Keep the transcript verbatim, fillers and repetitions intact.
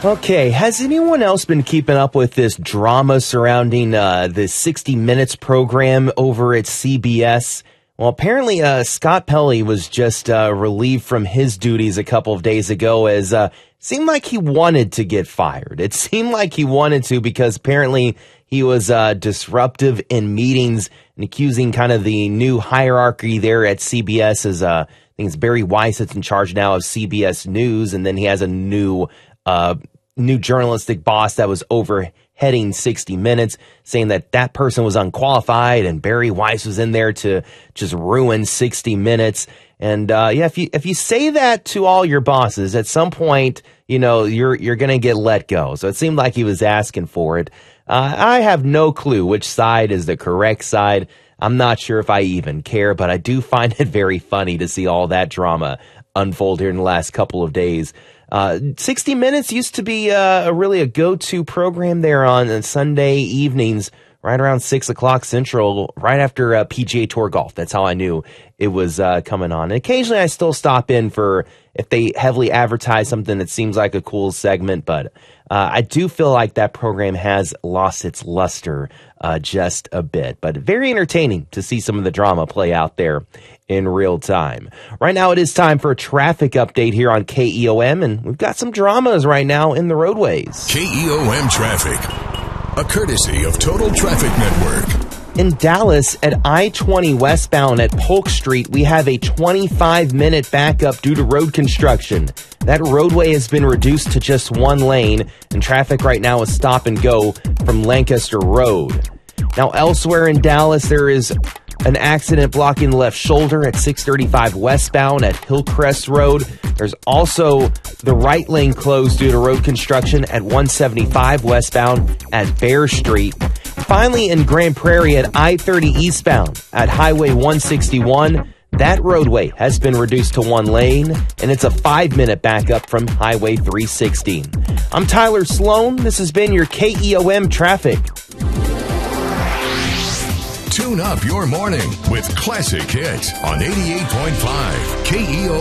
Okay, has anyone else been keeping up with this drama surrounding uh, the sixty minutes program over at C B S? Well, apparently uh, Scott Pelley was just uh, relieved from his duties a couple of days ago as uh, seemed like he wanted to get fired. It seemed like he wanted to because apparently he was uh, disruptive in meetings and accusing kind of the new hierarchy there at C B S as uh, I think it's Barry Weiss that's in charge now of C B S News, and then he has a new uh new journalistic boss that was overheading sixty minutes, saying that that person was unqualified and Barry Weiss was in there to just ruin sixty minutes. And, uh, yeah, if you, if you say that to all your bosses, at some point, you know, you're, you're going to get let go. So it seemed like he was asking for it. Uh, I have no clue which side is the correct side. I'm not sure if I even care, but I do find it very funny to see all that drama unfold here in the last couple of days. Uh, sixty minutes used to be uh, a really a go-to program there on Sunday evenings, right around six o'clock Central, right after uh, P G A Tour Golf. That's how I knew it was uh, coming on. And occasionally I still stop in for if they heavily advertise something that seems like a cool segment, but uh, I do feel like that program has lost its luster uh, just a bit. But very entertaining to see some of the drama play out there in real time. Right now it is time for a traffic update here on K E O M, and we've got some dramas right now in the roadways. K E O M traffic, a courtesy of Total Traffic Network. In Dallas, at I twenty westbound at Polk Street, we have a twenty-five minute backup due to road construction. That roadway has been reduced to just one lane, and traffic right now is stop and go from Lancaster Road. Now, elsewhere in Dallas, there is an accident blocking the left shoulder at six thirty-five westbound at Hillcrest Road. There's also the right lane closed due to road construction at one seventy-five westbound at Bear Street. Finally, in Grand Prairie at I thirty eastbound at Highway one sixty-one, that roadway has been reduced to one lane, and it's a five-minute backup from Highway three sixty. I'm Tyler Sloan. This has been your K E O M traffic. Tune up your morning with Classic Hits on eighty-eight point five K E O